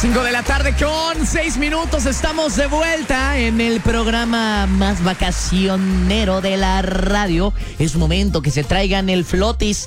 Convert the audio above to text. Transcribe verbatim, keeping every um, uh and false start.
cinco de la tarde con seis minutos. Estamos de vuelta en el programa más vacacionero de la radio. Es momento que se traigan el flotis